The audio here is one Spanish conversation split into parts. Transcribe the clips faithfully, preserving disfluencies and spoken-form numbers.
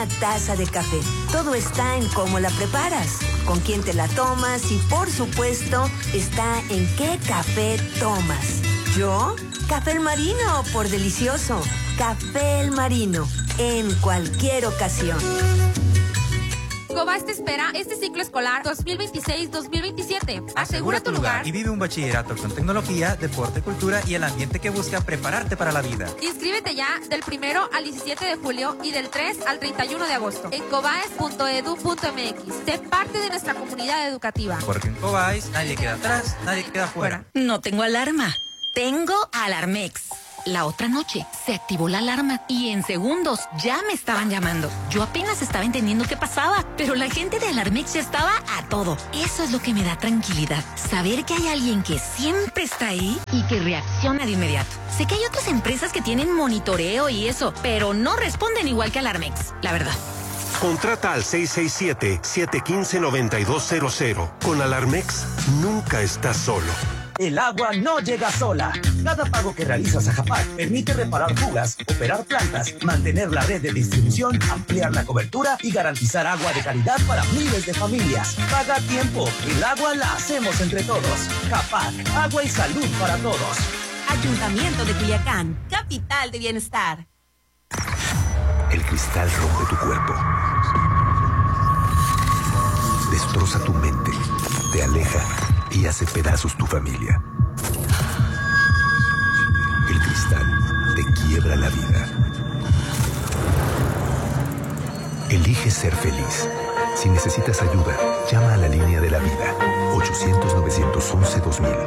taza de café. Todo está en cómo la preparas, con quién te la tomas y, por supuesto, está en qué café tomas. ¿Yo? Café El Marino, por delicioso. Café El Marino, en cualquier ocasión. Cobás te espera este ciclo escolar dos mil veintiséis dos mil veintisiete. Asegura tu lugar y vive un bachillerato con tecnología, deporte, cultura y el ambiente que busca prepararte para la vida. Inscríbete ya del primero al diecisiete de julio y del tres al treinta y uno de agosto en cobaes punto edu punto mx. Sé parte de nuestra comunidad educativa. Porque en Cobáis nadie queda atrás, nadie queda fuera. No tengo alarma. Tengo Alarmex. La otra noche se activó la alarma y en segundos ya me estaban llamando. Yo apenas estaba entendiendo qué pasaba, pero la gente de Alarmex ya estaba a todo. Eso es lo que me da tranquilidad. Saber que hay alguien que siempre está ahí y que reacciona de inmediato. Sé que hay otras empresas que tienen monitoreo y eso, pero no responden igual que Alarmex, la verdad. Contrata al seis seis siete, siete uno cinco, nueve dos cero cero. Con Alarmex, nunca estás solo. El agua no llega sola. Cada pago que realizas a Japac permite reparar fugas, operar plantas, mantener la red de distribución, ampliar la cobertura y garantizar agua de calidad para miles de familias. Paga a tiempo. El agua la hacemos entre todos. Japac, agua y salud para todos. Ayuntamiento de Culiacán, capital de bienestar. El cristal rompe tu cuerpo. Destroza tu mente. Te aleja y hace pedazos tu familia. El cristal te quiebra la vida. Elige ser feliz. Si necesitas ayuda, llama a la línea de la vida. ochocientos, novecientos once, dos mil.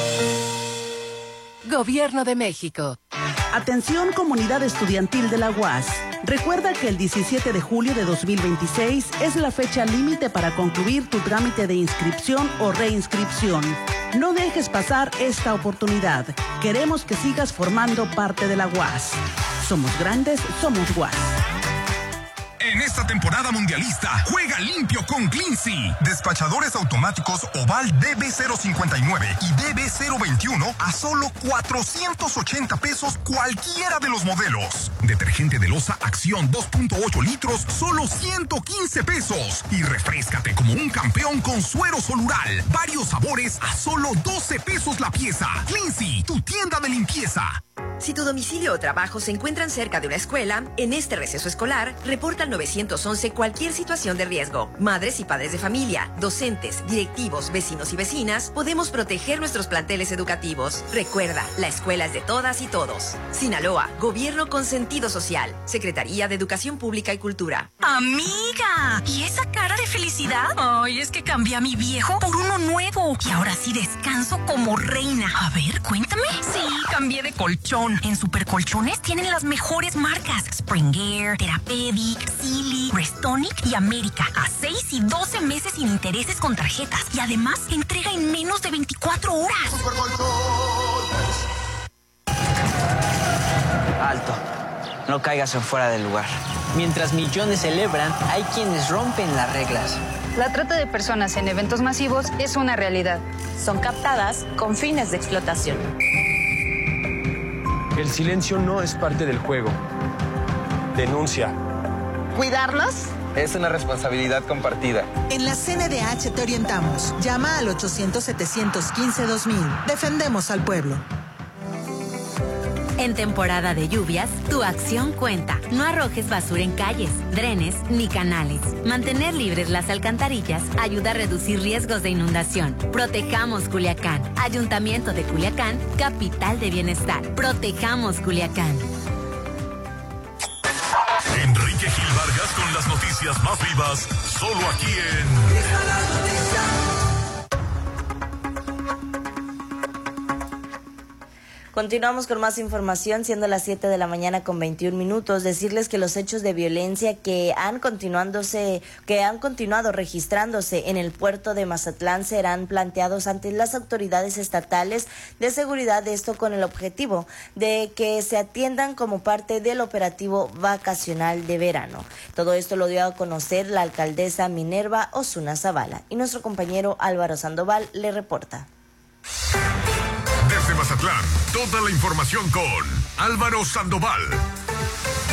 Gobierno de México. Atención, comunidad estudiantil de la U A S. Recuerda que el diecisiete de julio de dos mil veintiséis es la fecha límite para concluir tu trámite de inscripción o reinscripción. No dejes pasar esta oportunidad. Queremos que sigas formando parte de la U A S. Somos grandes, somos U A S. En esta temporada mundialista, juega limpio con Cleansy. Despachadores automáticos Oval D B cero cincuenta y nueve y D B cero veintiuno a solo cuatrocientos ochenta pesos cualquiera de los modelos. Detergente de loza Acción dos punto ocho litros, solo ciento quince pesos. Y refréscate como un campeón con suero solural. Varios sabores a solo doce pesos la pieza. Cleansy, tu tienda de limpieza. Si tu domicilio o trabajo se encuentran cerca de una escuela, en este receso escolar, reporta al nueve once cualquier situación de riesgo. Madres y padres de familia, docentes, directivos, vecinos y vecinas, podemos proteger nuestros planteles educativos. Recuerda, la escuela es de todas y todos. Sinaloa, Gobierno con sentido social. Secretaría de Educación Pública y Cultura. ¡Amiga! ¿Y esa cara de felicidad? Ay, es que cambié a mi viejo por uno nuevo. Y ahora sí descanso como reina. A ver, cuéntame. Sí, cambié de colchón. En Supercolchones tienen las mejores marcas. Spring Air, Therapeutic, Silly, Restonic y América. A seis y doce meses sin intereses con tarjetas. Y además, entrega en menos de veinticuatro horas. Alto. No caigas en fuera del lugar. Mientras millones celebran, hay quienes rompen las reglas. La trata de personas en eventos masivos es una realidad. Son captadas con fines de explotación. El silencio no es parte del juego. Denuncia. ¿Cuidarlos? Es una responsabilidad compartida. En la C N D H te orientamos. Llama al ochocientos, setecientos quince, dos mil. Defendemos al pueblo. En temporada de lluvias, tu acción cuenta. No arrojes basura en calles, drenes ni canales. Mantener libres las alcantarillas ayuda a reducir riesgos de inundación. Protejamos Culiacán. Ayuntamiento de Culiacán, capital de bienestar. Protejamos Culiacán. Enrique Gil Vargas con las noticias más vivas, solo aquí en... Continuamos con más información, siendo las siete de la mañana con veintiún minutos. Decirles que los hechos de violencia que han continuándose, que han continuado registrándose en el puerto de Mazatlán serán planteados ante las autoridades estatales de seguridad, esto con el objetivo de que se atiendan como parte del operativo vacacional de verano. Todo esto lo dio a conocer la alcaldesa Minerva Osuna Zavala y nuestro compañero Álvaro Sandoval le reporta. Desde Mazatlán, toda la información con Álvaro Sandoval.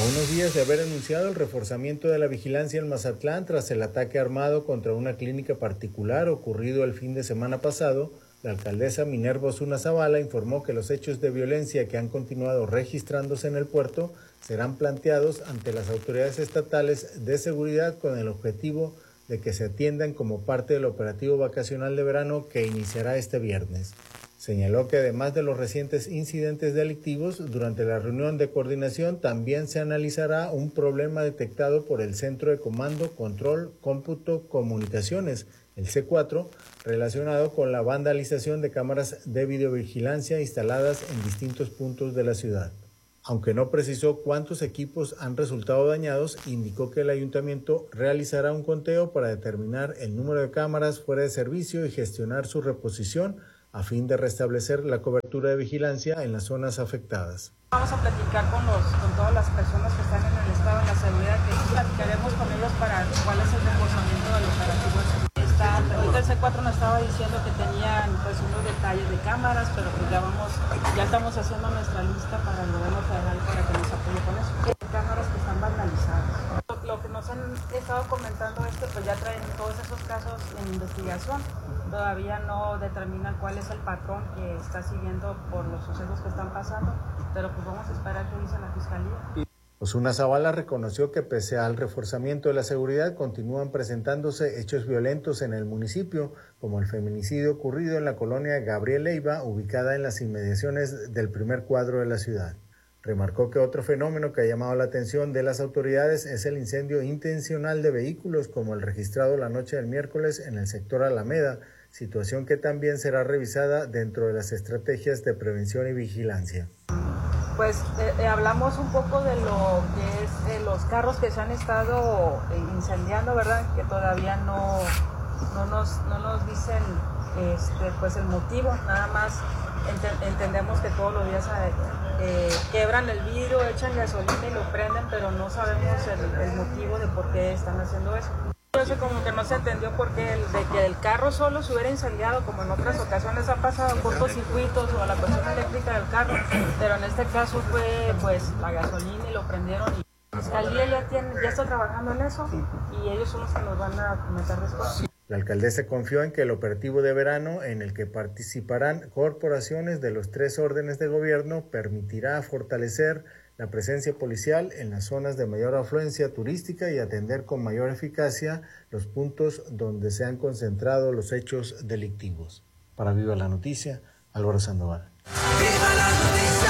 unos días de haber anunciado el reforzamiento de la vigilancia en Mazatlán tras el ataque armado contra una clínica particular ocurrido el fin de semana pasado, la alcaldesa Minerva Osuna Zavala informó que los hechos de violencia que han continuado registrándose en el puerto serán planteados ante las autoridades estatales de seguridad con el objetivo de que se atiendan como parte del operativo vacacional de verano que iniciará este viernes. Señaló que además de los recientes incidentes delictivos, durante la reunión de coordinación también se analizará un problema detectado por el Centro de Comando, Control, Cómputo, Comunicaciones, el C cuatro, relacionado con la vandalización de cámaras de videovigilancia instaladas en distintos puntos de la ciudad. Aunque no precisó cuántos equipos han resultado dañados, indicó que el ayuntamiento realizará un conteo para determinar el número de cámaras fuera de servicio y gestionar su reposición a fin de restablecer la cobertura de vigilancia en las zonas afectadas. Vamos a platicar con, los, con todas las personas que están en el estado en la seguridad, que platicaremos con ellos para cuál es el reforzamiento del operativo. Está, ahorita el C cuatro nos estaba diciendo que tenían pues unos detalles de cámaras, pero pues ya vamos, ya estamos haciendo nuestra lista para el gobierno federal para que nos apoye con eso. Cámaras que están vandalizadas. Lo que nos han estado comentando esto, pues ya traen todos esos casos en investigación. Todavía no determinan cuál es el patrón que está siguiendo por los sucesos que están pasando, pero pues vamos a esperar qué dice la Fiscalía. Osuna Zavala reconoció que pese al reforzamiento de la seguridad continúan presentándose hechos violentos en el municipio, como el feminicidio ocurrido en la colonia Gabriel Leiva, ubicada en las inmediaciones del primer cuadro de la ciudad. Remarcó que otro fenómeno que ha llamado la atención de las autoridades es el incendio intencional de vehículos, como el registrado la noche del miércoles en el sector Alameda, situación que también será revisada dentro de las estrategias de prevención y vigilancia. Pues eh, eh, hablamos un poco de lo que es eh, los carros que se han estado eh, incendiando, ¿verdad? Que todavía no, no, nos, no nos dicen este, pues el motivo, nada más ent- entendemos que todos los días eh, quebran el vidrio, echan gasolina y lo prenden, pero no sabemos el, el motivo de por qué están haciendo eso. Eso como que no se entendió por qué el, de que el carro solo se hubiera incendiado, como en otras ocasiones ha pasado, cortocircuitos o la cuestión eléctrica del carro, pero en este caso fue pues la gasolina y lo prendieron. Y la Fiscalía ya, tiene, ya está trabajando en eso y ellos son los que nos van a comentar después. La alcaldesa confió en que el operativo de verano, en el que participarán corporaciones de los tres órdenes de gobierno, permitirá fortalecer la presencia policial en las zonas de mayor afluencia turística y atender con mayor eficacia los puntos donde se han concentrado los hechos delictivos. Para Viva la Noticia, Álvaro Sandoval. ¡Viva la noticia!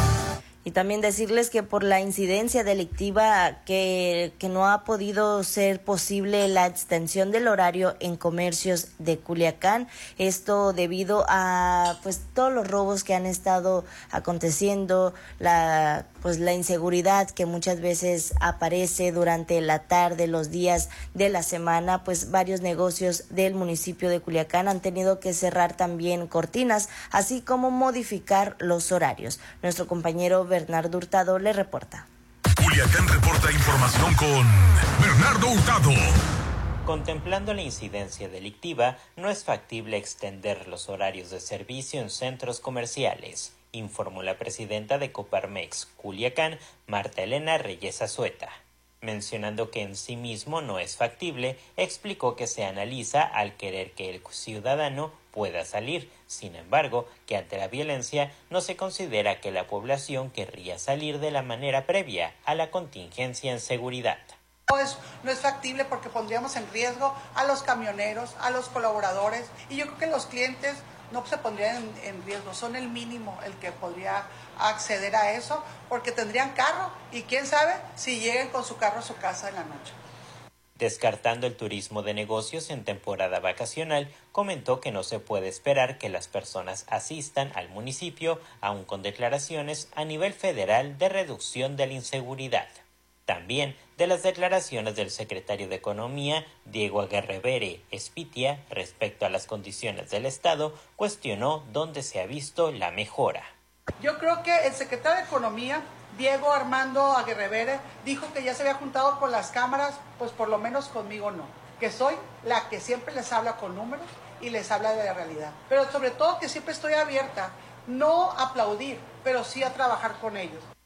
Y también decirles que por la incidencia delictiva que, que no ha podido ser posible la extensión del horario en comercios de Culiacán, esto debido a pues todos los robos que han estado aconteciendo, la pues la inseguridad que muchas veces aparece durante la tarde, los días de la semana, pues varios negocios del municipio de Culiacán han tenido que cerrar también cortinas, así como modificar los horarios. Nuestro compañero Bernardo Hurtado le reporta. Culiacán reporta información con Bernardo Hurtado. Contemplando la incidencia delictiva, no es factible extender los horarios de servicio en centros comerciales, informó la presidenta de Coparmex Culiacán, Marta Elena Reyes Azueta. Mencionando que en sí mismo no es factible, explicó que se analiza al querer que el ciudadano pueda salir. Sin embargo, que ante la violencia no se considera que la población querría salir de la manera previa a la contingencia en seguridad. No es, no es factible porque pondríamos en riesgo a los camioneros, a los colaboradores, y yo creo que los clientes no se pondrían en, en riesgo, son el mínimo el que podría acceder a eso, porque tendrían carro y quién sabe si lleguen con su carro a su casa en la noche. Descartando el turismo de negocios en temporada vacacional, comentó que no se puede esperar que las personas asistan al municipio, aun con declaraciones a nivel federal de reducción de la inseguridad. También de las declaraciones del secretario de Economía, Diego Aguerrevere Espitia, respecto a las condiciones del Estado, cuestionó dónde se ha visto la mejora. Yo creo que el secretario de Economía, Diego Armando Aguerrevere, dijo que ya se había juntado con las cámaras, pues por lo menos conmigo no, que soy la que siempre les habla con números y les habla de la realidad, pero sobre todo que siempre estoy abierta, no a aplaudir, pero sí a trabajar con ellos.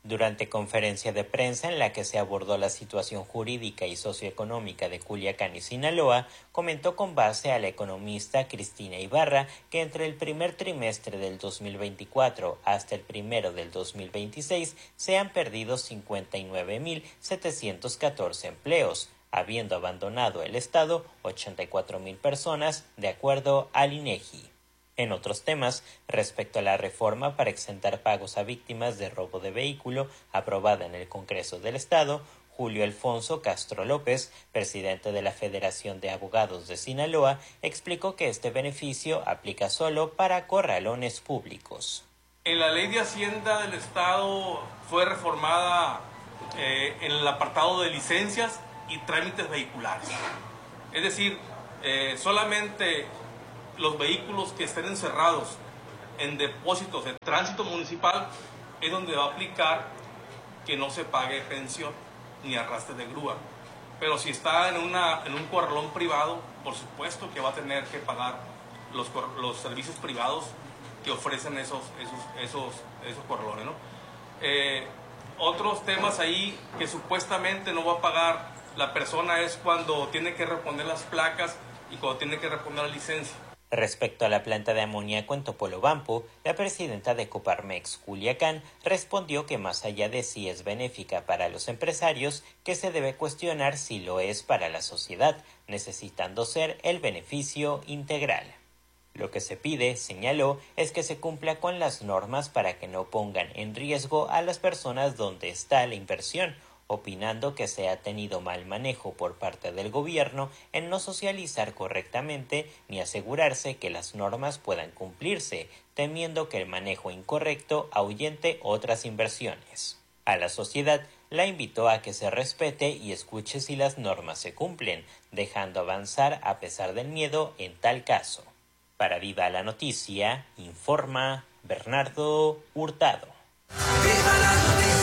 Durante conferencia de prensa en la que se abordó la situación jurídica y socioeconómica de Culiacán y Sinaloa, comentó con base a la economista Cristina Ibarra que entre el primer trimestre del dos mil veinticuatro hasta el primero del dos mil veintiséis se han perdido cincuenta y nueve mil setecientos catorce empleos, habiendo abandonado el estado ochenta y cuatro mil personas, de acuerdo al INEGI. En otros temas, respecto a la reforma para exentar pagos a víctimas de robo de vehículo aprobada en el Congreso del Estado, Julio Alfonso Castro López, presidente de la Federación de Abogados de Sinaloa, explicó que este beneficio aplica solo para corralones públicos. En la Ley de Hacienda del Estado fue reformada eh, en el apartado de licencias y trámites vehiculares. Es decir, eh, solamente los vehículos que estén encerrados en depósitos de tránsito municipal es donde va a aplicar que no se pague pensión ni arrastre de grúa. Pero si está en, una, en un corralón privado, por supuesto que va a tener que pagar los, los servicios privados que ofrecen esos, esos, esos, esos corralones, ¿no? Eh, otros temas ahí que supuestamente no va a pagar la persona es cuando tiene que reponer las placas y cuando tiene que reponer la licencia. Respecto a la planta de amoníaco en Topolobampo, la presidenta de Coparmex, Culiacán, respondió que más allá de si es benéfica para los empresarios, que se debe cuestionar si lo es para la sociedad, necesitando ser el beneficio integral. Lo que se pide, señaló, es que se cumpla con las normas para que no pongan en riesgo a las personas donde está la inversión, opinando que se ha tenido mal manejo por parte del gobierno en no socializar correctamente ni asegurarse que las normas puedan cumplirse, temiendo que el manejo incorrecto ahuyente otras inversiones. A la sociedad la invitó a que se respete y escuche si las normas se cumplen, dejando avanzar a pesar del miedo en tal caso. Para Viva la Noticia, informa Bernardo Hurtado. ¡Viva la noticia!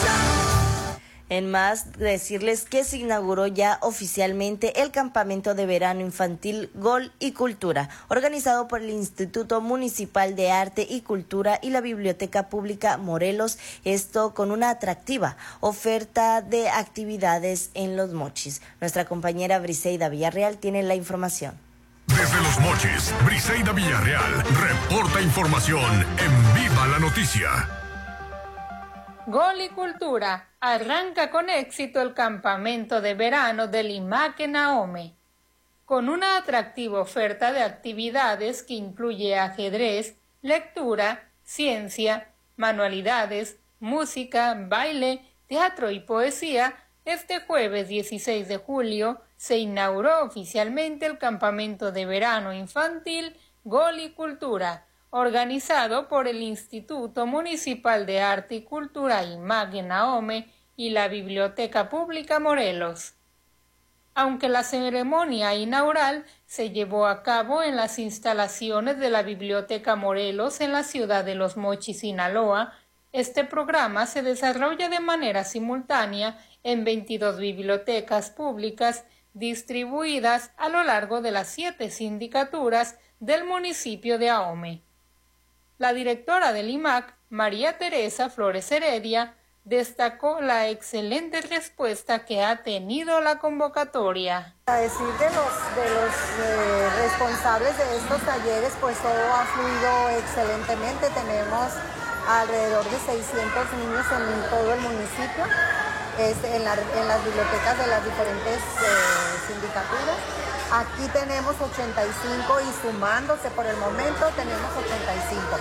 En más, decirles que se inauguró ya oficialmente el campamento de verano infantil Gol y Cultura, organizado por el Instituto Municipal de Arte y Cultura y la Biblioteca Pública Morelos, esto con una atractiva oferta de actividades en Los Mochis. Nuestra compañera Briseida Villarreal tiene la información. Desde Los Mochis, Briseida Villarreal reporta información en Viva la Noticia. Gol y Cultura arranca con éxito el campamento de verano del IMAC en Ahome, con una atractiva oferta de actividades que incluye ajedrez, lectura, ciencia, manualidades, música, baile, teatro y poesía. Este jueves dieciséis de julio se inauguró oficialmente el campamento de verano infantil Gol y Cultura, organizado por el Instituto Municipal de Arte y Cultura IMAC en Ahome y la Biblioteca Pública Morelos. Aunque la ceremonia inaugural se llevó a cabo en las instalaciones de la Biblioteca Morelos en la ciudad de Los Mochis, Sinaloa, este programa se desarrolla de manera simultánea en veintidós bibliotecas públicas distribuidas a lo largo de las siete sindicaturas del municipio de Ahome. La directora del IMAC, María Teresa Flores Heredia, destacó la excelente respuesta que ha tenido la convocatoria. A decir de los, de los eh, responsables de estos talleres, pues todo ha fluido excelentemente. Tenemos alrededor de seiscientos niños en todo el municipio, es, en, la, en las bibliotecas de las diferentes eh, sindicaturas. Aquí tenemos ochenta y cinco y sumándose por el momento tenemos ochenta y cinco.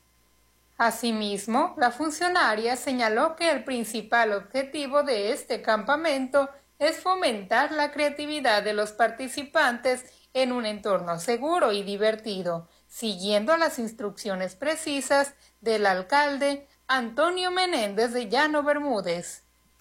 Asimismo, la funcionaria señaló que el principal objetivo de este campamento es fomentar la creatividad de los participantes en un entorno seguro y divertido, siguiendo las instrucciones precisas del alcalde Antonio Menéndez de Llano Bermúdez.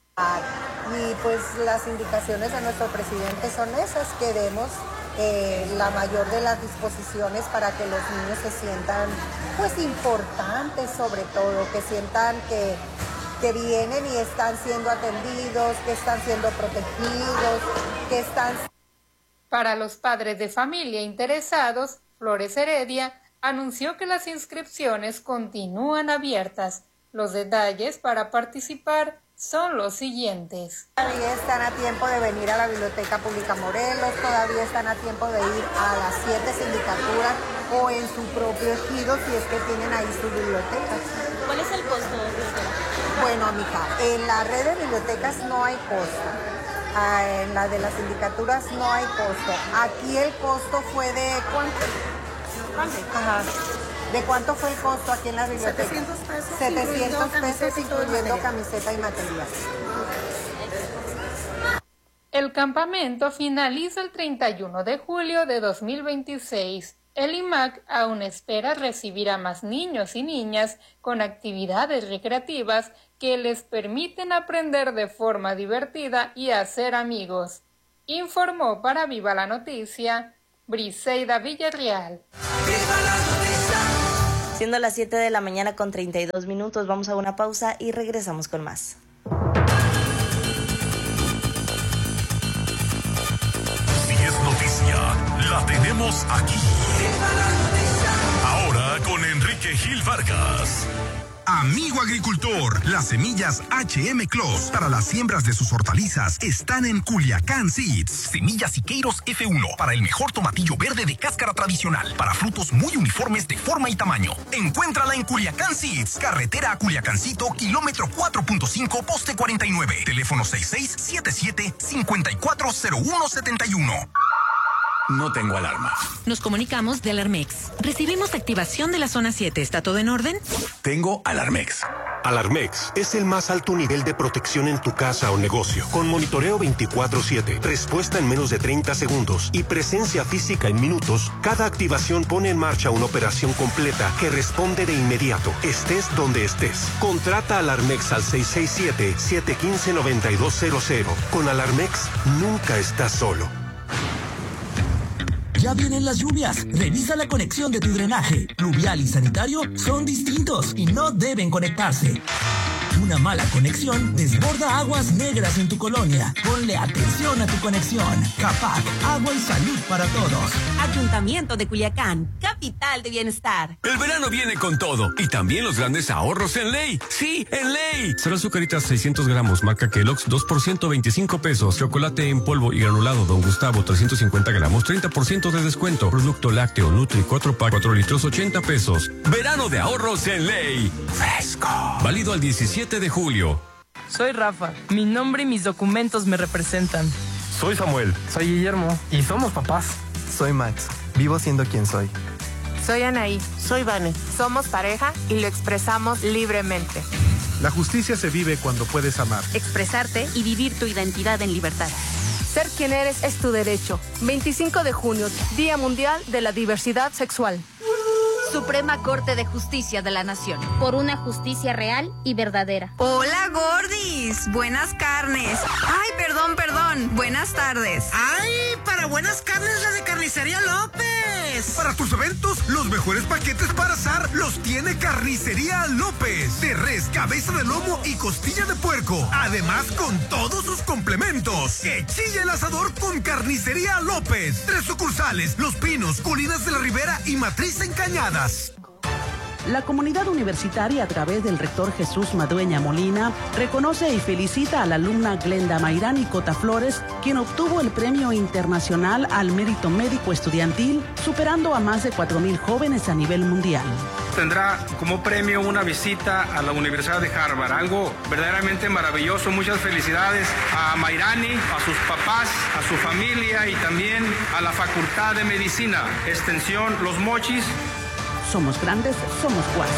Y pues las indicaciones de nuestro presidente son esas, que demos eh, la mayor de las disposiciones para que los niños se sientan pues importantes, sobre todo, que sientan que, que vienen y están siendo atendidos, que están siendo protegidos, que están... Para los padres de familia interesados, Flores Heredia anunció que las inscripciones continúan abiertas, Los detalles para participar son los siguientes. Todavía están a tiempo de venir a la Biblioteca Pública Morelos, todavía están a tiempo de ir a las siete sindicaturas o en su propio ejido si es que tienen ahí su biblioteca. ¿Cuál es el costo, doctora? Bueno, mija, en la red de bibliotecas no hay costo. Ah, en la de las sindicaturas no hay costo. Aquí el costo fue de ¿cuánto? Ajá. ¿De cuánto fue el costo aquí en la biblioteca? setecientos pesos. setecientos pesos incluyendo camiseta y material. El campamento finaliza el treinta y uno de julio de dos mil veintiséis. El I M A C aún espera recibir a más niños y niñas con actividades recreativas que les permiten aprender de forma divertida y hacer amigos. Informó para Viva la Noticia, Briseida Villarreal. Siendo las siete de la mañana con treinta y dos minutos, vamos a una pausa y regresamos con más. Si es noticia, la tenemos aquí. Ahora con Enrique Gil Vargas. Amigo agricultor, las semillas H M Clos para las siembras de sus hortalizas están en Culiacán Seeds. Semillas Siqueiros F uno para el mejor tomatillo verde de cáscara tradicional, para frutos muy uniformes de forma y tamaño. Encuéntrala en Culiacán Seeds, carretera a Culiacancito, kilómetro cuatro punto cinco, poste cuarenta y nueve. Teléfono seis seis siete siete, cinco cuatro cero uno siete uno. No tengo alarma. Nos comunicamos de Alarmex. Recibimos activación de la zona siete. ¿Está todo en orden? Tengo Alarmex. Alarmex es el más alto nivel de protección en tu casa o negocio, con monitoreo veinticuatro siete, respuesta en menos de treinta segundos y presencia física en minutos. Cada activación pone en marcha una operación completa que responde de inmediato, estés donde estés. Contrata Alarmex al seis seis siete, siete uno cinco, nueve dos cero cero. Con Alarmex nunca estás solo. Ya vienen las lluvias. Revisa la conexión de tu drenaje. Pluvial y sanitario son distintos y no deben conectarse. Una mala conexión desborda aguas negras en tu colonia. Ponle atención a tu conexión. CAPAC, agua y salud para todos. Ayuntamiento de Culiacán, capital de bienestar. El verano viene con todo y también los grandes ahorros en Ley. Sí, en Ley. Cero azucaritas seiscientos gramos, marca Kellogg's, dos por ciento, veinticinco pesos. Chocolate en polvo y granulado Don Gustavo, trescientos cincuenta gramos, treinta por ciento de descuento. Producto lácteo Nutri, cuatro pack, cuatro litros, ochenta pesos. Verano de ahorros en Ley. Fresco. Válido al diecisiete de julio. Soy Rafa. Mi nombre y mis documentos me representan. Soy Samuel. Soy Guillermo. Y somos papás. Soy Max. Vivo siendo quien soy. Soy Anaí. Soy Vane. Somos pareja y lo expresamos libremente. La justicia se vive cuando puedes amar, expresarte y vivir tu identidad en libertad. Ser quien eres es tu derecho. veinticinco de junio, Día Mundial de la Diversidad Sexual. Suprema Corte de Justicia de la Nación. Por una justicia real y verdadera. Hola, gordis. Buenas carnes. Ay, perdón, perdón. Buenas tardes. Ay, para buenas carnes la de Carnicería López. Para tus eventos, los mejores paquetes para asar los tiene Carnicería López. De res, cabeza de lomo y costilla de puerco. Además, con todos sus complementos. Que chille el asador con Carnicería López. Tres sucursales: Los Pinos, Colinas de la Ribera y Matriz en Cañada. La comunidad universitaria, a través del rector Jesús Madueña Molina, reconoce y felicita a la alumna Glenda Mayrani Cota Flores, quien obtuvo el Premio Internacional al Mérito Médico Estudiantil, superando a más de cuatro mil jóvenes a nivel mundial. Tendrá como premio una visita a la Universidad de Harvard, algo verdaderamente maravilloso. Muchas felicidades a Mayrani, a sus papás, a su familia y también a la Facultad de Medicina, Extensión Los Mochis. Somos grandes, somos Guas.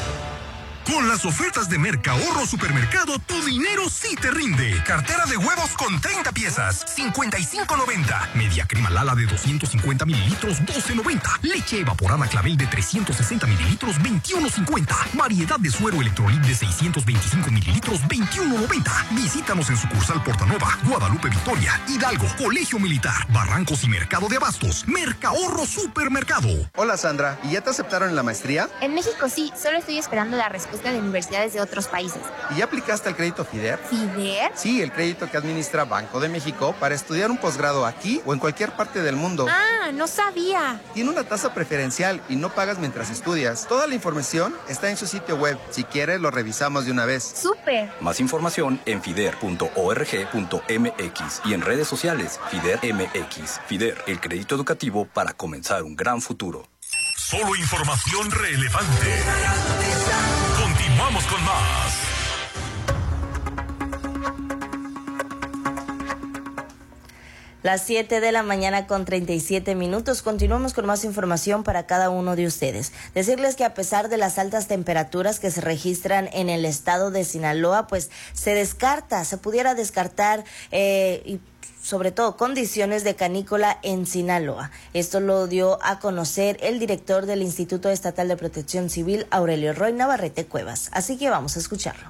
Con las ofertas de Mercahorro Supermercado, tu dinero sí te rinde. Cartera de huevos con treinta piezas, cincuenta y cinco noventa. Media crema Lala de doscientos cincuenta mililitros, doce noventa. Leche evaporada Clavel de trescientos sesenta mililitros, veintiuno cincuenta. Variedad de suero Electrolit de seiscientos veinticinco mililitros, veintiuno noventa. Visítanos en sucursal Portanova, Guadalupe Victoria, Hidalgo, Colegio Militar, Barrancos y Mercado de Abastos. Mercahorro Supermercado. Hola, Sandra. ¿Y ya te aceptaron en la maestría? En México sí, solo estoy esperando la respuesta. respuesta de universidades de otros países. ¿Y ya aplicaste al crédito FIDER? ¿FIDER? Sí, el crédito que administra Banco de México para estudiar un posgrado aquí o en cualquier parte del mundo. Ah, no sabía. Tiene una tasa preferencial y no pagas mientras estudias. Toda la información está en su sitio web. Si quieres, lo revisamos de una vez. ¡Súper! Más información en fider punto org punto m x y en redes sociales FIDER M X. FIDER, el crédito educativo para comenzar un gran futuro. Solo información relevante. Continuamos con más. Las siete de la mañana con treinta y siete minutos. Continuamos con más información para cada uno de ustedes. Decirles que a pesar de las altas temperaturas que se registran en el estado de Sinaloa, pues se descarta, se pudiera descartar eh, y sobre todo condiciones de canícula en Sinaloa. Esto lo dio a conocer el director del Instituto Estatal de Protección Civil, Aurelio Roy Navarrete Cuevas. Así que vamos a escucharlo.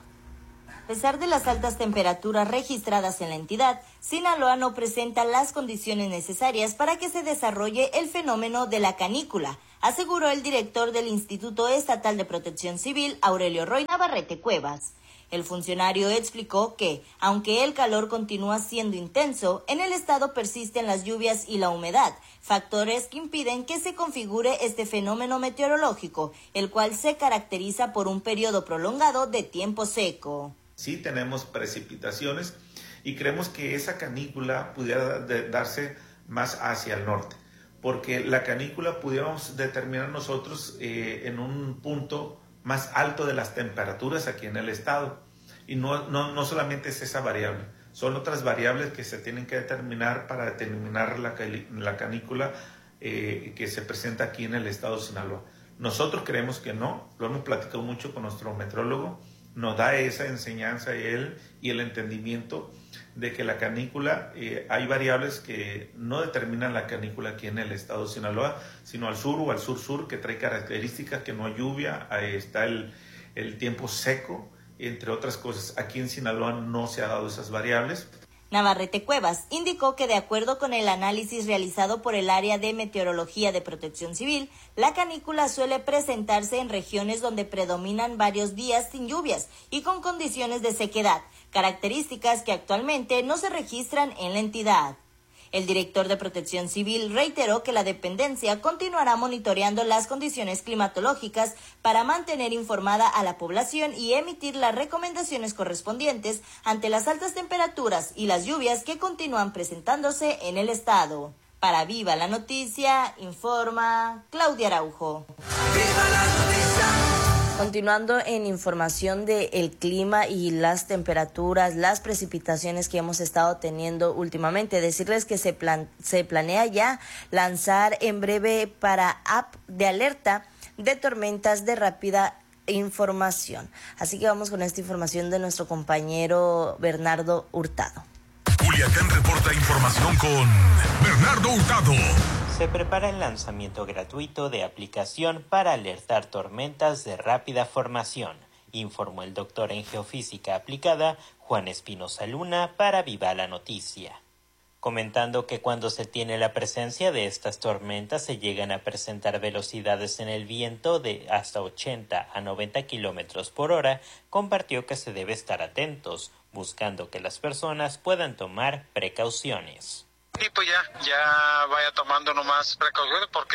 A pesar de las altas temperaturas registradas en la entidad, Sinaloa no presenta las condiciones necesarias para que se desarrolle el fenómeno de la canícula, aseguró el director del Instituto Estatal de Protección Civil, Aurelio Roy Navarrete Cuevas. El funcionario explicó que, aunque el calor continúa siendo intenso, en el estado persisten las lluvias y la humedad, factores que impiden que se configure este fenómeno meteorológico, el cual se caracteriza por un periodo prolongado de tiempo seco. Sí tenemos precipitaciones y creemos que esa canícula pudiera de darse más hacia el norte, porque la canícula pudiéramos determinar nosotros eh, en un punto más alto de las temperaturas aquí en el estado. Y no, no, no solamente es esa variable, son otras variables que se tienen que determinar para determinar la, la canícula eh, que se presenta aquí en el estado de Sinaloa. Nosotros creemos que no, lo hemos platicado mucho con nuestro metrólogo, nos da esa enseñanza él y el entendimiento de que la canícula, eh, hay variables que no determinan la canícula aquí en el estado de Sinaloa, sino al sur o al sur-sur, que trae características que no hay lluvia, ahí está el, el tiempo seco, entre otras cosas. Aquí en Sinaloa no se ha dado esas variables. Navarrete Cuevas indicó que de acuerdo con el análisis realizado por el Área de Meteorología de Protección Civil, la canícula suele presentarse en regiones donde predominan varios días sin lluvias y con condiciones de sequedad, características que actualmente no se registran en la entidad. El director de Protección Civil reiteró que la dependencia continuará monitoreando las condiciones climatológicas para mantener informada a la población y emitir las recomendaciones correspondientes ante las altas temperaturas y las lluvias que continúan presentándose en el estado. Para Viva la Noticia, informa Claudia Araujo. ¡Viva la noticia! Continuando en información del clima y las temperaturas, las precipitaciones que hemos estado teniendo últimamente, decirles que se, plan, se planea ya lanzar en breve para app de alerta de tormentas de rápida información. Así que vamos con esta información de nuestro compañero Bernardo Hurtado. Culiacán reporta información con Bernardo Hurtado. Se prepara el lanzamiento gratuito de aplicación para alertar tormentas de rápida formación, informó el doctor en geofísica aplicada Juan Espinosa Luna para Viva la Noticia, comentando que cuando se tiene la presencia de estas tormentas se llegan a presentar velocidades en el viento de hasta ochenta a noventa kilómetros por hora. Compartió que se debe estar atentos, buscando que las personas puedan tomar precauciones. Y pues ya, ya vaya tomando nomás precauciones porque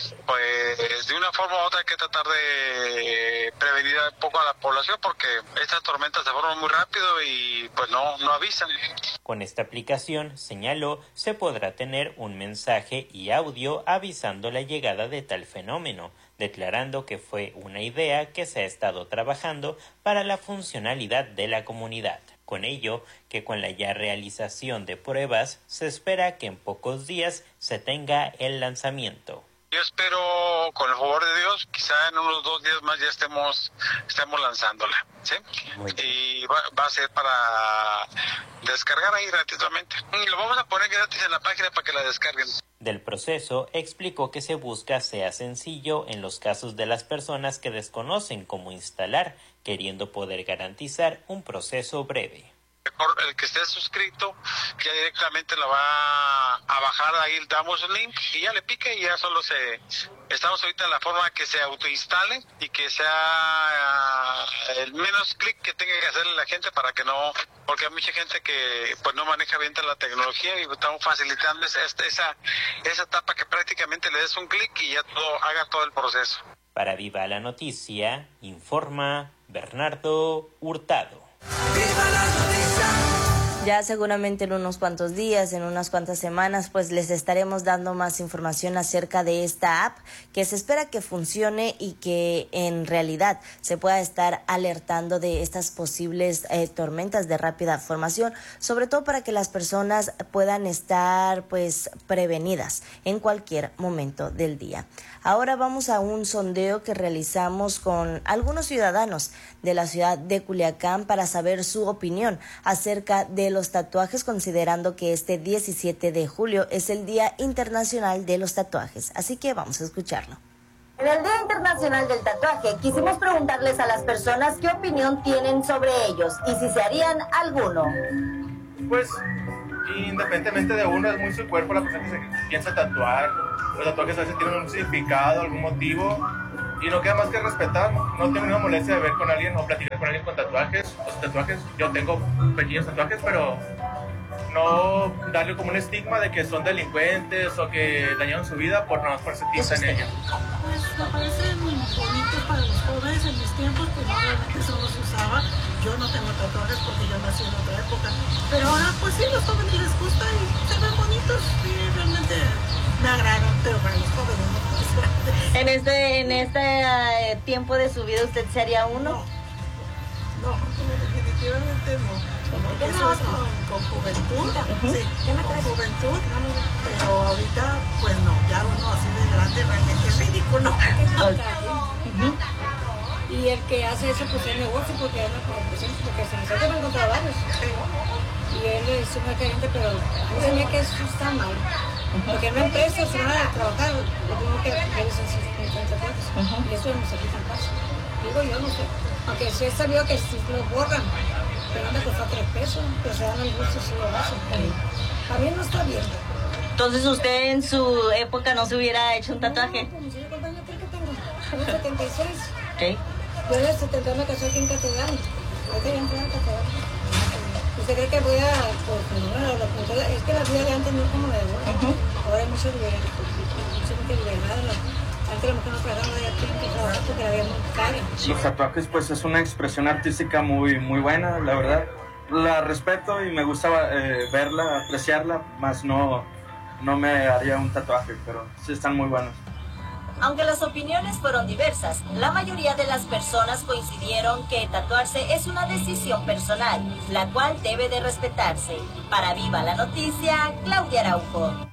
pues de una forma u otra hay que tratar de prevenir un poco a la población porque estas tormentas se forman muy rápido y pues no, no avisan. Con esta aplicación, señaló, se podrá tener un mensaje y audio avisando la llegada de tal fenómeno, declarando que fue una idea que se ha estado trabajando para la funcionalidad de la comunidad. Con ello, que con la ya realización de pruebas, se espera que en pocos días se tenga el lanzamiento. Yo espero, con el favor de Dios, quizá en unos dos días más ya estemos, estemos lanzándola, ¿sí? Y va, va a ser para descargar ahí gratuitamente. Y lo vamos a poner gratis en la página para que la descarguen. Del proceso, explicó que se busca sea sencillo en los casos de las personas que desconocen cómo instalar, queriendo poder garantizar un proceso breve. el que esté suscrito ya directamente lo va a bajar, ahí damos el link y ya le pique y ya solo se... Estamos ahorita en la forma que se autoinstale y que sea el menos clic que tenga que hacerle la gente para que no... Porque hay mucha gente que pues no maneja bien la tecnología y estamos facilitando esa, esa, esa etapa que prácticamente le des un clic y ya todo, haga todo el proceso. Para Viva la Noticia, informa Bernardo Hurtado. Ya seguramente en unos cuantos días, en unas cuantas semanas, pues les estaremos dando más información acerca de esta app que se espera que funcione y que en realidad se pueda estar alertando de estas posibles eh, tormentas de rápida formación, sobre todo para que las personas puedan estar pues prevenidas en cualquier momento del día. Ahora vamos a un sondeo que realizamos con algunos ciudadanos de la ciudad de Culiacán para saber su opinión acerca de los tatuajes, considerando que este diecisiete de julio es el Día Internacional de los Tatuajes. Así que vamos a escucharlo. En el Día Internacional del Tatuaje quisimos preguntarles a las personas qué opinión tienen sobre ellos y si se harían alguno. Pues independientemente de uno, es muy su cuerpo la persona que se piensa tatuar. Los tatuajes a veces tienen un significado, algún motivo, y no queda más que respetar. No tengo ninguna molestia de ver con alguien o platicar con alguien con tatuajes. Los tatuajes, yo tengo pequeños tatuajes, pero no darle como un estigma de que son delincuentes o que dañaron su vida por nada más por ese tinta en ella. Pues me parecen bonitos para los jóvenes. En mis tiempos, pues realmente eso no se usaba. Yo no tengo tatuajes porque yo nací en otra época. Pero ahora, pues sí, los jóvenes les gusta y se ven bonitos y realmente me agradan, pero para los jóvenes no. En este, en este uh, tiempo de su vida, ¿usted se haría uno? No, no, definitivamente no. Como que eso es con, con juventud, uh-huh. Sí, con juventud, pero ahorita, pues no, ya uno así de grande realmente es ridículo. Uh-huh. Y el que hace eso, pues es negocio, porque habla con personas, porque se nosotros hemos encontrado varios. Y él es un gerente, pero a mí se me que eso está mal. Porque en una empresa se van a trabajar, lo mismo que ellos en sus tatuajes. Y eso no se quita en paz. Digo yo, no sé. Aunque sí he sabido que si lo borran, pero anda a costar tres pesos, pero se dan el gusto si lo hacen. A mí no está bien. Entonces, ¿usted en su época no se hubiera hecho un tatuaje? No, no, yo cuántos años creo que tengo. Tengo setenta y seis. Okay. Yo en el setenta y uno me casé aquí en Catedral. Ahorita ya entré en Catedral. ¿Usted cree que voy a...? Pues no, es que la vida de antes no es como la de ahora. Uh-huh. Ahora hay mucha libertad. Mucha libertad. Antes la mujer no trabajaba, ya tienen que trabajar porque la vida es muy cara. Los tatuajes pues es una expresión artística muy, muy buena, la verdad. La respeto y me gusta eh, verla, apreciarla, más no, no me haría un tatuaje, pero sí están muy buenos. Aunque las opiniones fueron diversas, la mayoría de las personas coincidieron que tatuarse es una decisión personal, la cual debe de respetarse. Para Viva la Noticia, Claudia Araujo.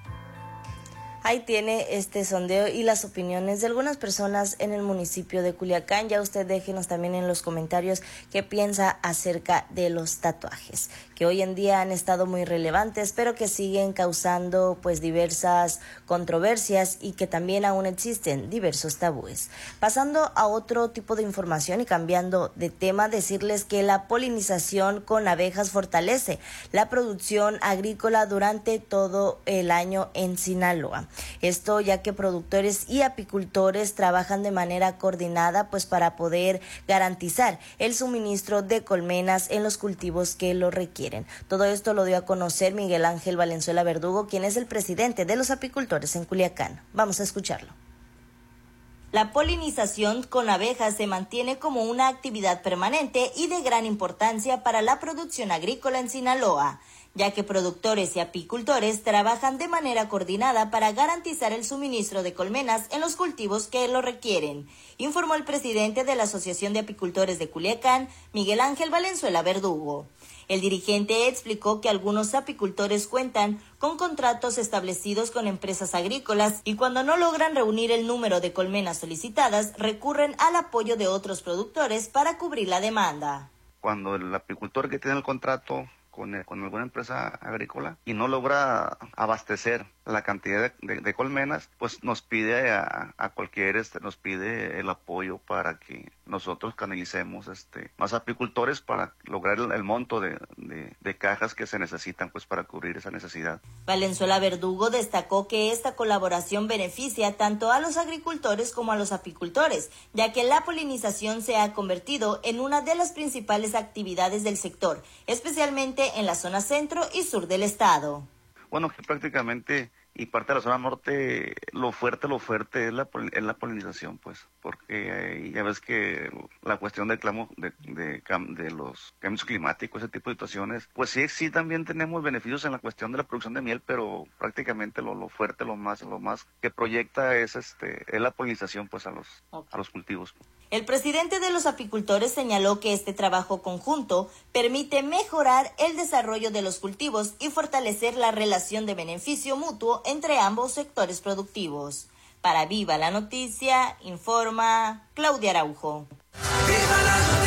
Ahí tiene este sondeo y las opiniones de algunas personas en el municipio de Culiacán. Ya usted déjenos también en los comentarios qué piensa acerca de los tatuajes, que hoy en día han estado muy relevantes, pero que siguen causando pues diversas controversias y que también aún existen diversos tabúes. Pasando a otro tipo de información y cambiando de tema, decirles que la polinización con abejas fortalece la producción agrícola durante todo el año en Sinaloa. Esto ya que productores y apicultores trabajan de manera coordinada pues para poder garantizar el suministro de colmenas en los cultivos que lo requieren. Todo esto lo dio a conocer Miguel Ángel Valenzuela Verdugo, quien es el presidente de los apicultores en Culiacán. Vamos a escucharlo. La polinización con abejas se mantiene como una actividad permanente y de gran importancia para la producción agrícola en Sinaloa, ya que productores y apicultores trabajan de manera coordinada para garantizar el suministro de colmenas en los cultivos que lo requieren, informó el presidente de la Asociación de Apicultores de Culiacán, Miguel Ángel Valenzuela Verdugo. El dirigente explicó que algunos apicultores cuentan con contratos establecidos con empresas agrícolas y cuando no logran reunir el número de colmenas solicitadas, recurren al apoyo de otros productores para cubrir la demanda. Cuando el apicultor que tiene el contrato con, con alguna empresa agrícola y no logra abastecer la cantidad de, de, de colmenas, pues nos pide a, a cualquier, este, nos pide el apoyo para que nosotros canalicemos este, más apicultores para lograr el, el monto de, de, de cajas que se necesitan pues para cubrir esa necesidad. Valenzuela Verdugo destacó que esta colaboración beneficia tanto a los agricultores como a los apicultores, ya que la polinización se ha convertido en una de las principales actividades del sector, especialmente en la zona centro y sur del estado. Bueno, que prácticamente y parte de la zona norte, lo fuerte, lo fuerte es la, es la polinización, pues, porque eh, ya ves que la cuestión del clamo, de, de, de los cambios climáticos, ese tipo de situaciones, pues sí, sí también tenemos beneficios en la cuestión de la producción de miel, pero prácticamente lo, lo fuerte, lo más, lo más que proyecta es este, es la polinización, pues, a los, okay. a los cultivos. El presidente de los apicultores señaló que este trabajo conjunto permite mejorar el desarrollo de los cultivos y fortalecer la relación de beneficio mutuo entre ambos sectores productivos. Para Viva la Noticia, informa Claudia Araujo. ¡Viva la noticia!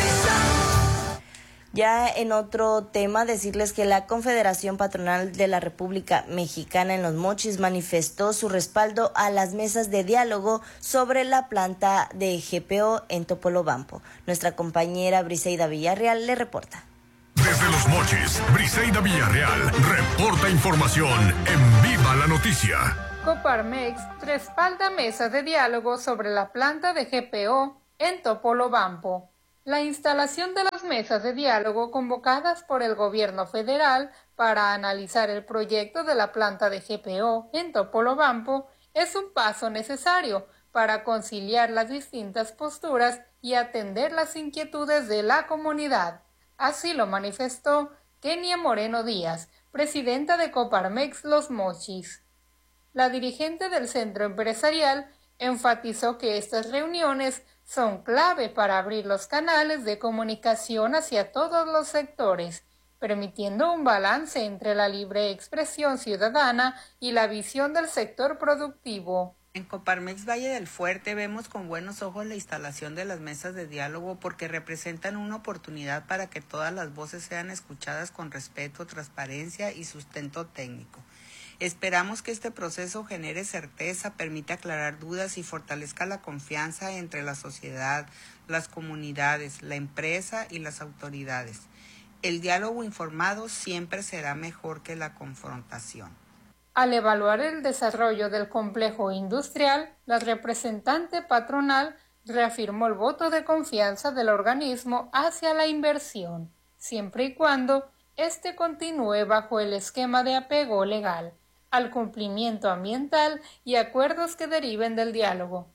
Ya en otro tema, decirles que la Confederación Patronal de la República Mexicana en Los Mochis manifestó su respaldo a las mesas de diálogo sobre la planta de G P O en Topolobampo. Nuestra compañera Briseida Villarreal le reporta. Desde Los Mochis, Briseida Villarreal reporta información en Viva la Noticia. Coparmex respalda mesa de diálogo sobre la planta de G P O en Topolobampo. La instalación de las mesas de diálogo convocadas por el gobierno federal para analizar el proyecto de la planta de G P O en Topolobampo es un paso necesario para conciliar las distintas posturas y atender las inquietudes de la comunidad. Así lo manifestó Kenia Moreno Díaz, presidenta de Coparmex Los Mochis. La dirigente del centro empresarial enfatizó que estas reuniones son clave para abrir los canales de comunicación hacia todos los sectores, permitiendo un balance entre la libre expresión ciudadana y la visión del sector productivo. En Coparmex Valle del Fuerte vemos con buenos ojos la instalación de las mesas de diálogo porque representan una oportunidad para que todas las voces sean escuchadas con respeto, transparencia y sustento técnico. Esperamos que este proceso genere certeza, permita aclarar dudas y fortalezca la confianza entre la sociedad, las comunidades, la empresa y las autoridades. El diálogo informado siempre será mejor que la confrontación. Al evaluar el desarrollo del complejo industrial, la representante patronal reafirmó el voto de confianza del organismo hacia la inversión, siempre y cuando éste continúe bajo el esquema de apego legal al cumplimiento ambiental y acuerdos que deriven del diálogo.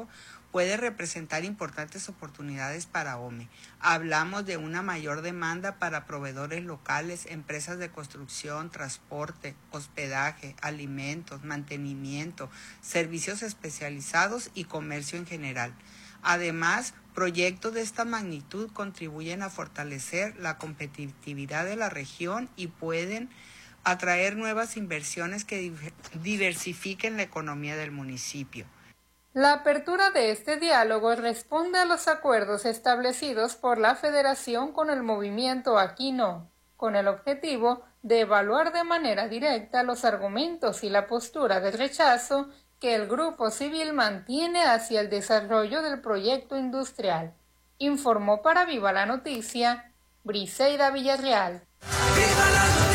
Puede representar importantes oportunidades para O M E. Hablamos de una mayor demanda para proveedores locales, empresas de construcción, transporte, hospedaje, alimentos, mantenimiento, servicios especializados y comercio en general. Además, proyectos de esta magnitud contribuyen a fortalecer la competitividad de la región y pueden atraer nuevas inversiones que diversifiquen la economía del municipio. La apertura de este diálogo responde a los acuerdos establecidos por la Federación con el movimiento Aquí No, con el objetivo de evaluar de manera directa los argumentos y la postura de rechazo que el Grupo Civil mantiene hacia el desarrollo del proyecto industrial. Informó para Viva la Noticia, Briseida Villarreal. ¡Viva la Noticia!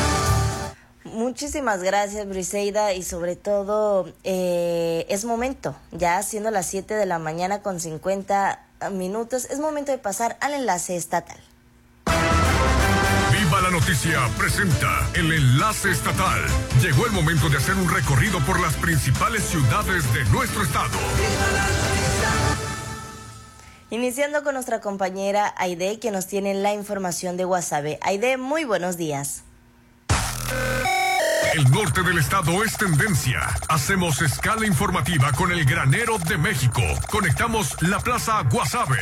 Muchísimas gracias, Briseida, y sobre todo eh, es momento, ya siendo las siete de la mañana con cincuenta minutos, es momento de pasar al enlace estatal. Viva la Noticia presenta el enlace estatal. Llegó el momento de hacer un recorrido por las principales ciudades de nuestro estado. ¡Viva la Noticia! Iniciando con nuestra compañera Aide, que nos tiene la información de Guasave. Aide, muy buenos días. El norte del estado es tendencia. Hacemos escala informativa con el granero de México. Conectamos la Plaza Guasave.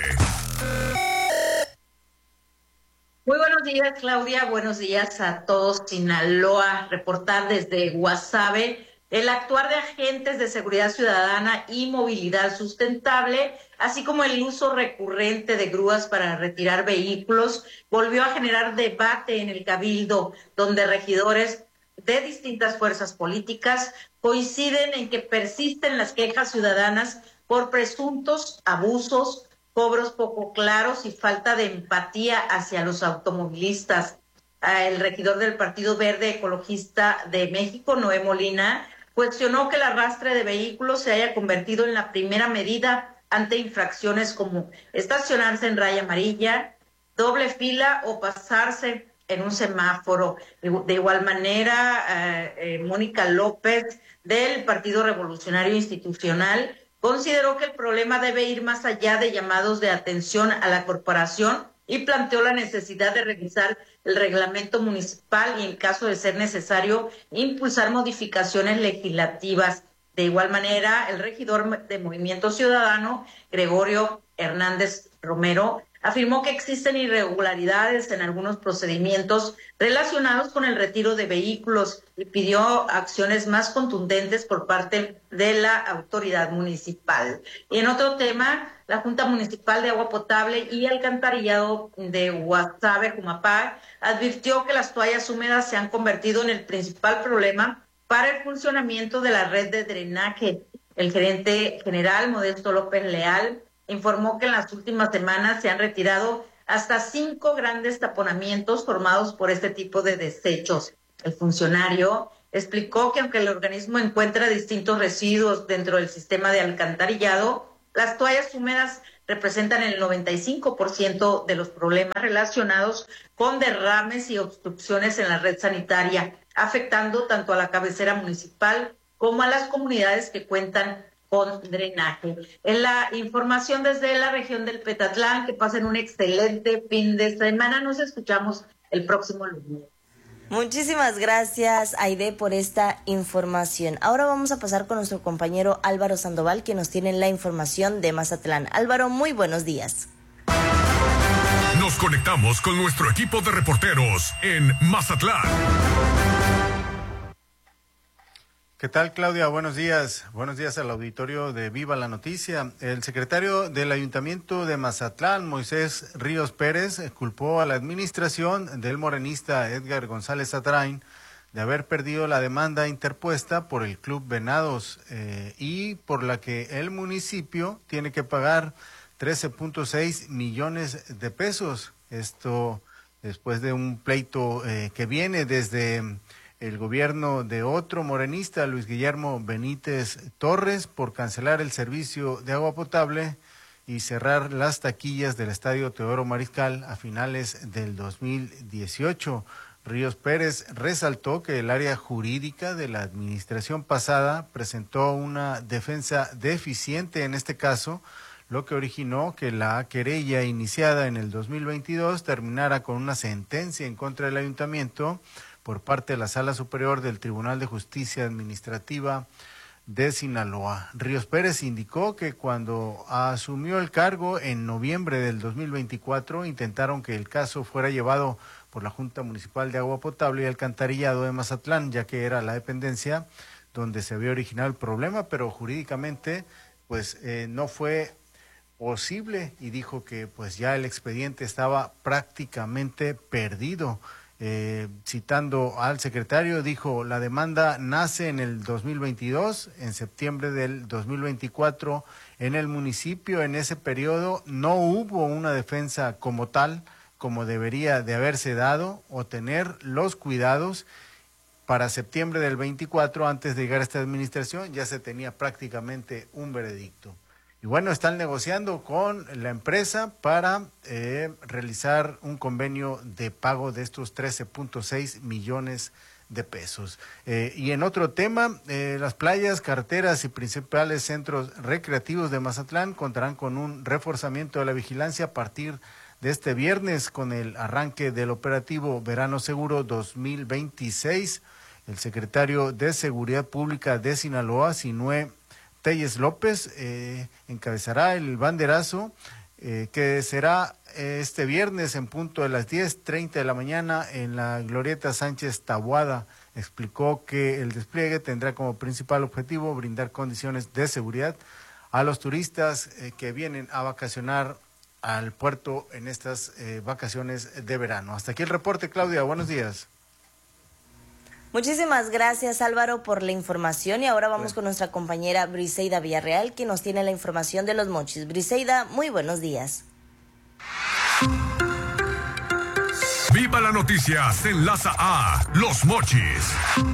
Muy buenos días, Claudia. Buenos días a todos. Sinaloa, reportar desde Guasave el actuar de agentes de seguridad ciudadana y movilidad sustentable, así como el uso recurrente de grúas para retirar vehículos, volvió a generar debate en el Cabildo, donde regidores de distintas fuerzas políticas coinciden en que persisten las quejas ciudadanas por presuntos abusos, cobros poco claros y falta de empatía hacia los automovilistas. El regidor del Partido Verde Ecologista de México, Noé Molina, cuestionó que el arrastre de vehículos se haya convertido en la primera medida ante infracciones como estacionarse en raya amarilla, doble fila o pasarse en un semáforo. De igual manera, eh, eh, Mónica López, del Partido Revolucionario Institucional, consideró que el problema debe ir más allá de llamados de atención a la corporación y planteó la necesidad de revisar el reglamento municipal y, en caso de ser necesario, impulsar modificaciones legislativas. De igual manera, el regidor de Movimiento Ciudadano, Gregorio Hernández Romero, afirmó que existen irregularidades en algunos procedimientos relacionados con el retiro de vehículos y pidió acciones más contundentes por parte de la autoridad municipal. Y en otro tema, la Junta Municipal de Agua Potable y Alcantarillado de Guasave, Jumapá, advirtió que las toallas húmedas se han convertido en el principal problema para el funcionamiento de la red de drenaje. El gerente general, Modesto López Leal, informó que en las últimas semanas se han retirado hasta cinco grandes taponamientos formados por este tipo de desechos. El funcionario explicó que aunque el organismo encuentra distintos residuos dentro del sistema de alcantarillado, las toallas húmedas representan el noventa y cinco por ciento de los problemas relacionados con derrames y obstrucciones en la red sanitaria, afectando tanto a la cabecera municipal como a las comunidades que cuentan con drenaje. En la información desde la región del Petatlán, que pasen un excelente fin de semana. Nos escuchamos el próximo lunes. Muchísimas gracias, Aide, por esta información. Ahora vamos a pasar con nuestro compañero Álvaro Sandoval, que nos tiene la información de Mazatlán. Álvaro, muy buenos días. Nos conectamos con nuestro equipo de reporteros en Mazatlán. ¿Qué tal, Claudia? Buenos días. Buenos días al auditorio de Viva la Noticia. El secretario del Ayuntamiento de Mazatlán, Moisés Ríos Pérez, culpó a la administración del morenista Edgar González Atrain de haber perdido la demanda interpuesta por el Club Venados eh, y por la que el municipio tiene que pagar trece punto seis millones de pesos. Esto después de un pleito eh, que viene desde el gobierno de otro morenista, Luis Guillermo Benítez Torres, por cancelar el servicio de agua potable y cerrar las taquillas del Estadio Teodoro Mariscal a finales del dos mil dieciocho. Ríos Pérez resaltó que el área jurídica de la administración pasada presentó una defensa deficiente en este caso, lo que originó que la querella iniciada en el dos mil veintidós terminara con una sentencia en contra del ayuntamiento por parte de la Sala Superior del Tribunal de Justicia Administrativa de Sinaloa. Ríos Pérez indicó que cuando asumió el cargo en noviembre del dos mil veinticuatro, intentaron que el caso fuera llevado por la Junta Municipal de Agua Potable y Alcantarillado de Mazatlán, ya que era la dependencia donde se había originado el problema, pero jurídicamente pues eh, no fue posible y dijo que pues ya el expediente estaba prácticamente perdido. Eh, citando al secretario, dijo: la demanda nace en el dos mil veintidós, en septiembre del dos mil veinticuatro, en el municipio. En ese periodo no hubo una defensa como tal, como debería de haberse dado o tener los cuidados. Para septiembre del veinticuatro, antes de llegar a esta administración, ya se tenía prácticamente un veredicto. Y bueno, están negociando con la empresa para eh, realizar un convenio de pago de estos trece punto seis millones de pesos. Eh, y en otro tema, eh, las playas, carreteras y principales centros recreativos de Mazatlán contarán con un reforzamiento de la vigilancia a partir de este viernes con el arranque del operativo Verano Seguro dos mil veintiséis. El secretario de Seguridad Pública de Sinaloa, Sinue Telles López, eh, encabezará el banderazo eh, que será este viernes en punto de las diez treinta de la mañana en la Glorieta Sánchez Taboada. explicó que el despliegue tendrá como principal objetivo brindar condiciones de seguridad a los turistas eh, que vienen a vacacionar al puerto en estas eh, vacaciones de verano. Hasta aquí el reporte, Claudia. Buenos días. Muchísimas gracias, Álvaro, por la información. Y ahora vamos con nuestra compañera Briseida Villarreal, que nos tiene la información de Los Mochis. Briseida, muy buenos días. Viva la noticia se enlaza a Los Mochis.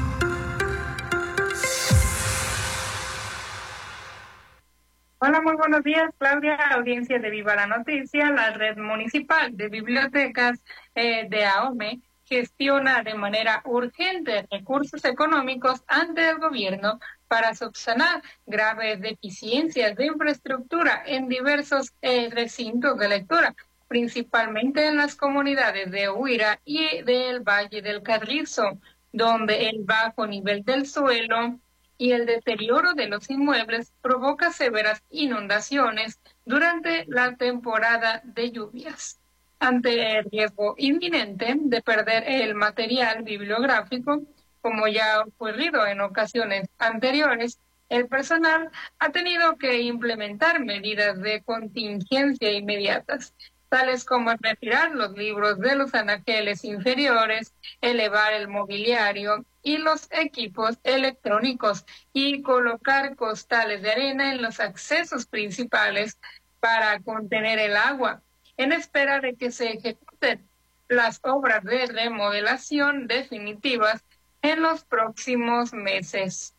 Hola, muy buenos días, Claudia, audiencia de Viva la Noticia. La Red Municipal de Bibliotecas eh, de AOME gestiona de manera urgente recursos económicos ante el gobierno para subsanar graves deficiencias de infraestructura en diversos eh, recintos de lectura, principalmente en las comunidades de Huira y del Valle del Carrizo, donde el bajo nivel del suelo y el deterioro de los inmuebles provoca severas inundaciones durante la temporada de lluvias. Ante el riesgo inminente de perder el material bibliográfico, como ya ha ocurrido en ocasiones anteriores, el personal ha tenido que implementar medidas de contingencia inmediatas, tales como retirar los libros de los anaqueles inferiores, elevar el mobiliario y los equipos electrónicos y colocar costales de arena en los accesos principales para contener el agua, en espera de que se ejecuten las obras de remodelación definitivas en los próximos meses.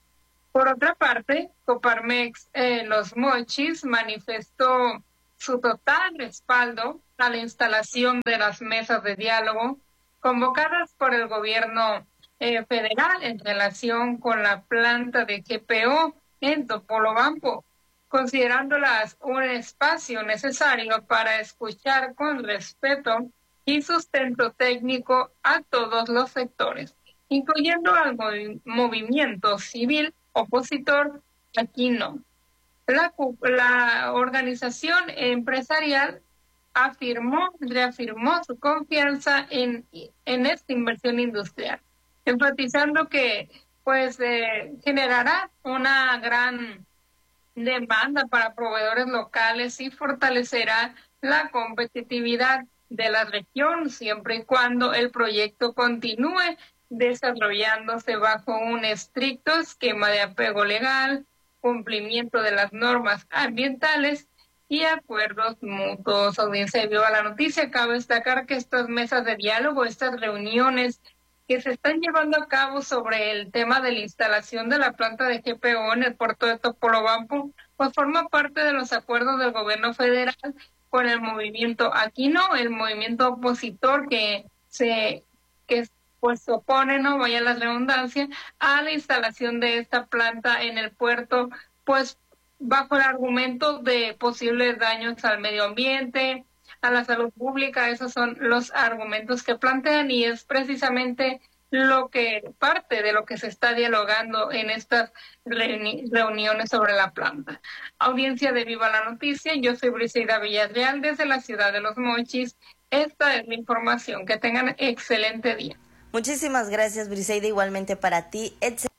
Por otra parte, Coparmex eh, Los Mochis manifestó su total respaldo a la instalación de las mesas de diálogo convocadas por el gobierno eh, federal en relación con la planta de G P O en Topolobampo, considerándolas un espacio necesario para escuchar con respeto y sustento técnico a todos los sectores, incluyendo al movi- movimiento civil opositor. Aquí no. La, la organización empresarial afirmó, reafirmó su confianza en, en esta inversión industrial, enfatizando que pues eh, generará una gran demanda para proveedores locales y fortalecerá la competitividad de la región siempre y cuando el proyecto continúe desarrollándose bajo un estricto esquema de apego legal, cumplimiento de las normas ambientales y acuerdos mutuos. Audiencia de Viva la Noticia, cabe destacar que estas mesas de diálogo, estas reuniones que se están llevando a cabo sobre el tema de la instalación de la planta de G P O en el puerto de Topolobampo, pues forma parte de los acuerdos del gobierno federal con el movimiento Aquino, el movimiento opositor que se que pues se opone, no vaya la redundancia, a la instalación de esta planta en el puerto, pues bajo el argumento de posibles daños al medio ambiente, a la salud pública. Esos son los argumentos que plantean y es precisamente lo que parte de lo que se está dialogando en estas reuni- reuniones sobre la planta. Audiencia de Viva la Noticia, yo soy Briseida Villarreal desde la ciudad de Los Mochis. Esta es la información. Que tengan excelente día. Muchísimas gracias, Briseida, igualmente para ti. Excel-